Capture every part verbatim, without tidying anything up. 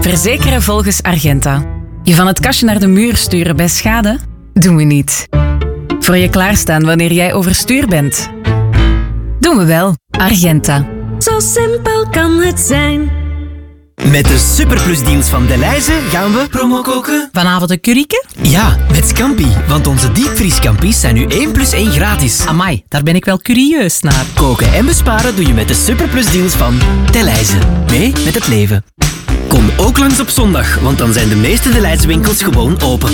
Verzekeren volgens Argenta. Je van het kastje naar de muur sturen bij schade? Doen we niet. Voor je klaarstaan wanneer jij overstuur bent? Doen we wel. Argenta. Zo simpel kan het zijn. Met de superplusdeals van Delhaize gaan we promo koken. Vanavond een curryke? Ja, met Scampi. Want onze diepvriescampis zijn nu één plus één gratis. Amai, daar ben ik wel curieus naar. Koken en besparen doe je met de superplusdeals van Delhaize. Mee met het leven. Kom ook langs op zondag, want dan zijn de meeste Delhaize winkels gewoon open.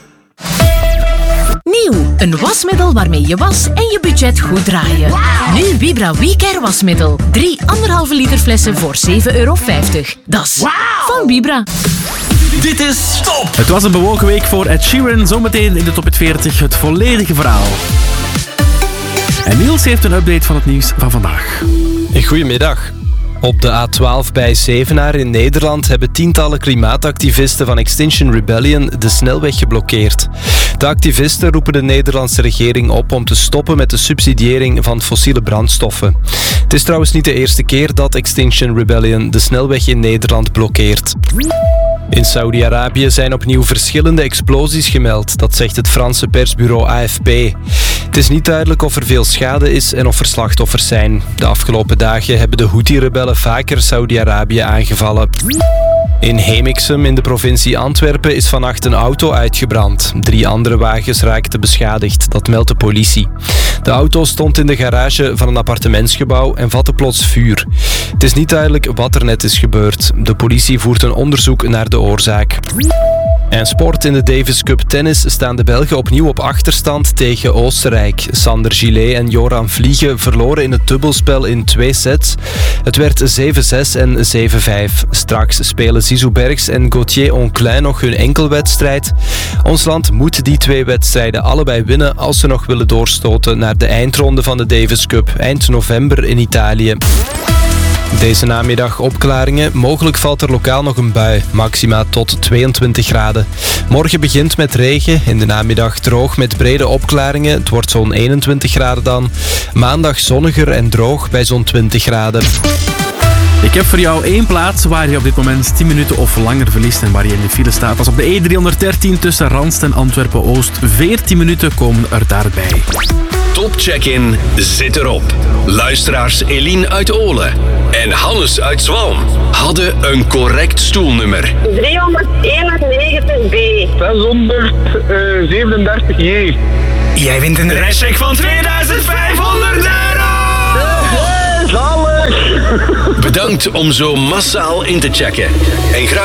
Nieuw, een wasmiddel waarmee je was en je budget goed draaien. Wow. Nu Vibra WeCare wasmiddel. Drie anderhalve liter flessen voor zeven euro vijftig. Dat is wow. Van Vibra. Dit is Top! Het was een bewogen week voor Ed Sheeran. Zometeen in de Top veertig het volledige verhaal. En Niels heeft een update van het nieuws van vandaag. Goedemiddag. Op de A twaalf bij Zevenaar in Nederland hebben tientallen klimaatactivisten van Extinction Rebellion de snelweg geblokkeerd. De activisten roepen de Nederlandse regering op om te stoppen met de subsidiëring van fossiele brandstoffen. Het is trouwens niet de eerste keer dat Extinction Rebellion de snelweg in Nederland blokkeert. In Saudi-Arabië zijn opnieuw verschillende explosies gemeld, dat zegt het Franse persbureau A F P. Het is niet duidelijk of er veel schade is en of er slachtoffers zijn. De afgelopen dagen hebben de Houthi-rebellen vaker Saudi-Arabië aangevallen. In Hemixem in de provincie Antwerpen is vannacht een auto uitgebrand. Drie andere wagens raakten beschadigd, dat meldt de politie. De auto stond in de garage van een appartementsgebouw en vatte plots vuur. Het is niet duidelijk wat er net is gebeurd. De politie voert een onderzoek naar de oorzaak. En sport in de Davis Cup tennis staan de Belgen opnieuw op achterstand tegen Oostenrijk. Sander Gillet en Joran Vliegen verloren in het dubbelspel in twee sets. Het werd zeven zes en zeven vijf. Straks spelen Zizou Bergs en Gauthier Onclin nog hun enkelwedstrijd. Ons land moet die twee wedstrijden allebei winnen als ze nog willen doorstoten naar de eindronde van de Davis Cup eind november in Italië. Deze namiddag opklaringen. Mogelijk valt er lokaal nog een bui. Maxima tot tweeëntwintig graden. Morgen begint met regen. In de namiddag droog met brede opklaringen. Het wordt zo'n eenentwintig graden dan. Maandag zonniger en droog bij zo'n twintig graden. Ik heb voor jou één plaats waar je op dit moment tien minuten of langer verliest en waar je in de file staat. Dat is op de E driehonderddertien tussen Randst en Antwerpen-Oost. veertien minuten komen er daarbij. Top Check-in zit erop. Luisteraars Eline uit Olen en Hannes uit Zwalm hadden een correct stoelnummer. driehonderdeenennegentig B. zeshonderdzevenendertig J. Jij wint een reischeck van tweeduizend vijfhonderd euro! Zalig! Bedankt om zo massaal in te checken. En graag